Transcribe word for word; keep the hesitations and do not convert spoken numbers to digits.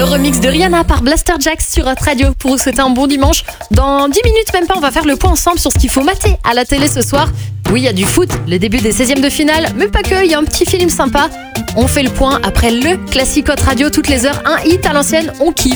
remix de Rihanna par Blaster Jack sur Hot Radio pour vous souhaiter un bon dimanche. Dans dix minutes, même pas, on va faire le point ensemble sur ce qu'il faut mater à la télé ce soir. Oui, il y a du foot, le début des seizièmes de finale, mais pas que, il y a un petit film sympa. On fait le point après le classique Hot Radio toutes les heures, un hit à l'ancienne, on kiffe.